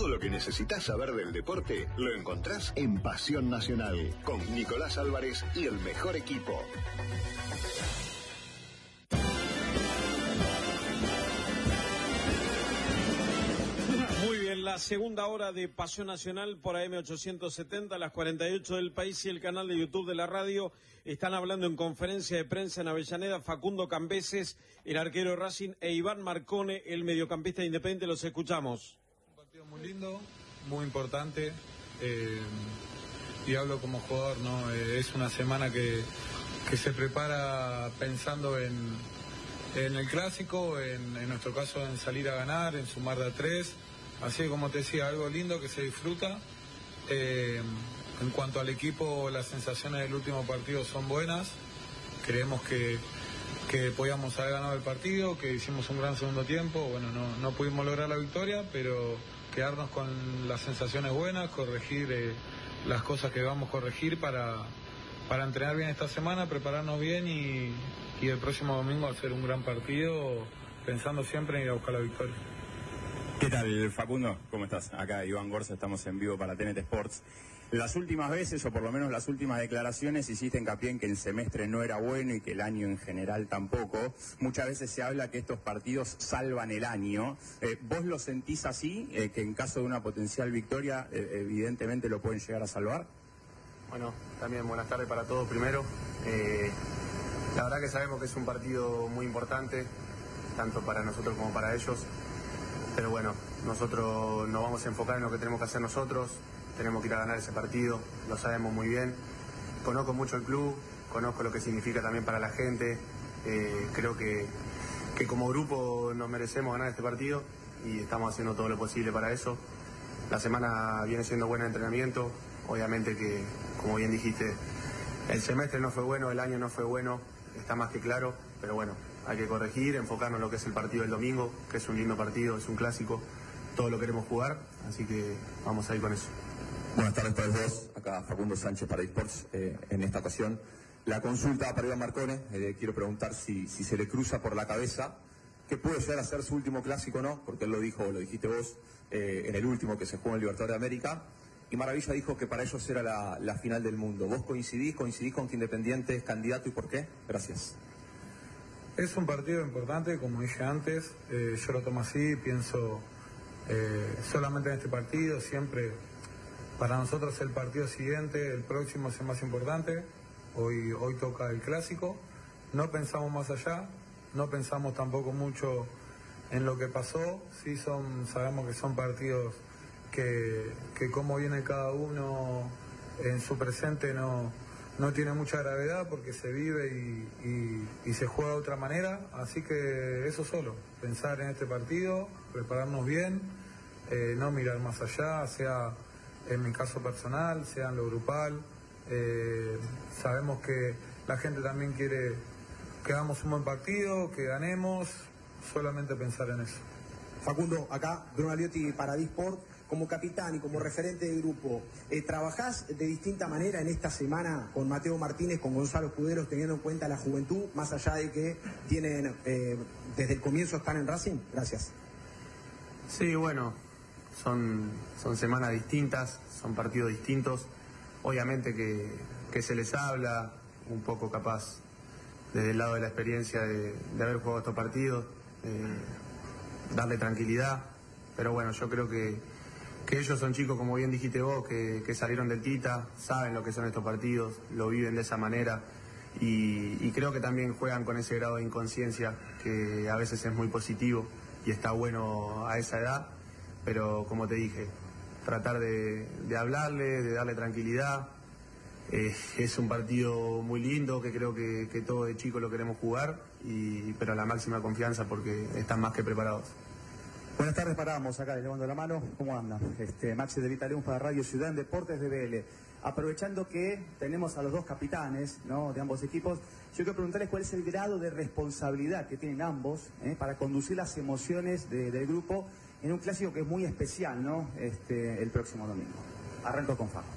lo que necesitas saber del deporte lo encontrás en Pasión Nacional, con Nicolás Álvarez y el mejor equipo. Muy bien, la segunda hora de Pasión Nacional por AM870, las 48 del país y el canal de YouTube de la radio. Están hablando en conferencia de prensa en Avellaneda Facundo Cambeses, el arquero de Racing, e Iván Marcone, el mediocampista de Independiente. Los escuchamos. Un partido muy lindo, muy importante, y hablo como jugador, ¿no? Es una semana que se prepara pensando en el clásico, en nuestro caso en salir a ganar, en sumar de a 3. Así que, como te decía, algo lindo que se disfruta. En cuanto al equipo, las sensaciones del último partido son buenas. Creemos que podíamos haber ganado el partido, que hicimos un gran segundo tiempo. Bueno, no pudimos lograr la victoria, pero quedarnos con las sensaciones buenas, corregir las cosas que vamos a corregir para entrenar bien esta semana, prepararnos bien y el próximo domingo hacer un gran partido, pensando siempre en ir a buscar la victoria. ¿Qué tal, Facundo? ¿Cómo estás? Acá Iván Gorza, estamos en vivo para TNT Sports. Las últimas veces, o por lo menos las últimas declaraciones, hiciste hincapié en que el semestre no era bueno y que el año en general tampoco. Muchas veces se habla que estos partidos salvan el año. ¿Vos lo sentís así? ¿Que en caso de una potencial victoria, evidentemente lo pueden llegar a salvar? Bueno, también buenas tardes para todos primero. La verdad que sabemos que es un partido muy importante, tanto para nosotros como para ellos. Pero bueno, nosotros nos vamos a enfocar en lo que tenemos que hacer nosotros, tenemos que ir a ganar ese partido, lo sabemos muy bien. Conozco mucho el club, conozco lo que significa también para la gente, creo que como grupo nos merecemos ganar este partido y estamos haciendo todo lo posible para eso. La semana viene siendo buena de entrenamiento, obviamente que, como bien dijiste, el semestre no fue bueno, el año no fue bueno, está más que claro, pero bueno, hay que corregir, enfocarnos en lo que es el partido del domingo, que es un lindo partido, es un clásico, todo lo queremos jugar, así que vamos a ir con eso. Buenas tardes para los dos, acá Facundo Sánchez para eSports. En esta ocasión la consulta para Iván Marcone, quiero preguntar si se le cruza por la cabeza que puede llegar a ser su último clásico, ¿no? Porque él lo dijo, lo dijiste vos, en el último que se jugó en Libertadores de América, y Maravilla dijo que para ellos era la final del mundo. ¿Vos coincidís con que Independiente es candidato y por qué? Gracias. Es un partido importante, como dije antes, yo lo tomo así, pienso solamente en este partido, siempre para nosotros el partido siguiente, el próximo es el más importante, hoy toca el clásico, no pensamos más allá, no pensamos tampoco mucho en lo que pasó, sí sabemos que son partidos que como viene cada uno en su presente no tiene mucha gravedad porque se vive y se juega de otra manera, así que eso solo, pensar en este partido, prepararnos bien, no mirar más allá, sea en mi caso personal, sea en lo grupal. Sabemos que la gente también quiere que hagamos un buen partido, que ganemos, solamente pensar en eso. Facundo, acá Bruno Aliotti para eSports. Como capitán y como referente de grupo, ¿trabajás de distinta manera en esta semana con Mateo Martínez, con Gonzalo Escuderos, teniendo en cuenta la juventud, más allá de que tienen desde el comienzo están en Racing? Gracias. Sí, bueno, son semanas distintas, son partidos distintos. Obviamente que se les habla un poco capaz desde el lado de la experiencia de haber jugado estos partidos, darle tranquilidad, pero bueno, yo creo que ellos son chicos, como bien dijiste vos, que salieron del Tita, saben lo que son estos partidos, lo viven de esa manera y creo que también juegan con ese grado de inconsciencia que a veces es muy positivo y está bueno a esa edad, pero como te dije, tratar de hablarle, de darle tranquilidad. Es un partido muy lindo que creo que todos de chicos lo queremos jugar, pero a la máxima confianza porque están más que preparados. Buenas tardes para ambos, acá les levanto la mano. ¿Cómo andan? Maxi de Vitaleón para Radio Ciudad en Deportes de BL. Aprovechando que tenemos a los dos capitanes, ¿no?, de ambos equipos, yo quiero preguntarles cuál es el grado de responsabilidad que tienen ambos para conducir las emociones del grupo en un clásico que es muy especial, ¿no?, el próximo domingo. Arranco con Faco.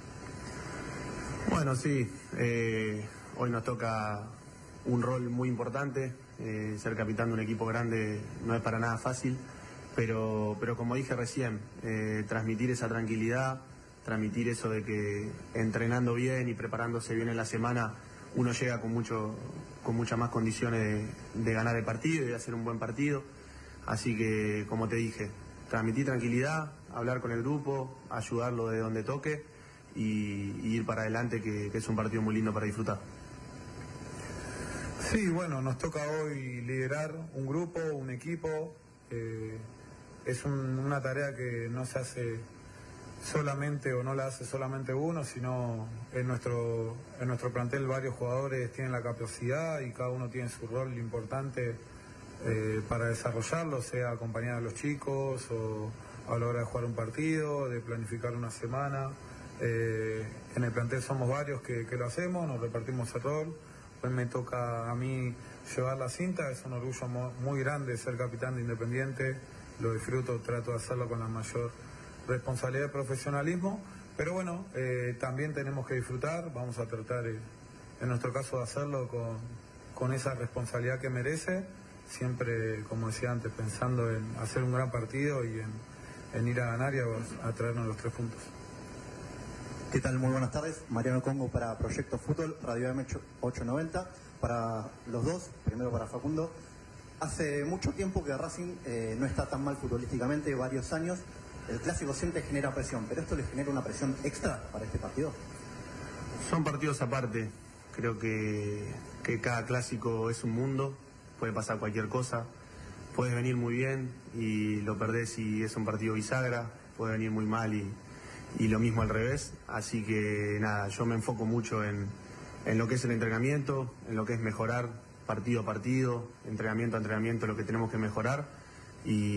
Bueno, sí, hoy nos toca un rol muy importante. Ser capitán de un equipo grande no es para nada fácil. pero como dije recién, transmitir esa tranquilidad, transmitir eso de que entrenando bien y preparándose bien en la semana uno llega con muchas más condiciones de ganar el partido y de hacer un buen partido. Así que, como te dije, transmitir tranquilidad, hablar con el grupo, ayudarlo de donde toque y ir para adelante, que es un partido muy lindo para disfrutar. Sí, bueno, nos toca hoy liderar un grupo, un equipo. Es una tarea que no se hace solamente o no la hace solamente uno, sino en nuestro plantel varios jugadores tienen la capacidad y cada uno tiene su rol importante para desarrollarlo, sea acompañar a los chicos o a la hora de jugar un partido, de planificar una semana. En el plantel somos varios que lo hacemos, nos repartimos el rol. Hoy me toca a mí llevar la cinta, es un orgullo muy grande ser capitán de Independiente, lo disfruto, trato de hacerlo con la mayor responsabilidad y profesionalismo, pero bueno, también tenemos que disfrutar, vamos a tratar en nuestro caso de hacerlo con esa responsabilidad que merece, siempre, como decía antes, pensando en hacer un gran partido y en ir a ganar y a traernos los 3 puntos. ¿Qué tal? Muy buenas tardes. Mariano Congo para Proyecto Fútbol, Radio M890. Para los dos, primero para Facundo. Hace mucho tiempo que Racing no está tan mal futbolísticamente, varios años. El clásico siempre genera presión, pero esto le genera una presión extra para este partido. Son partidos aparte. Creo que cada clásico es un mundo, puede pasar cualquier cosa. Puedes venir muy bien y lo perdés y es un partido bisagra, puede venir muy mal y lo mismo al revés. Así que nada, yo me enfoco mucho en lo que es el entrenamiento, en lo que es mejorar partido a partido, entrenamiento a entrenamiento, lo que tenemos que mejorar. Y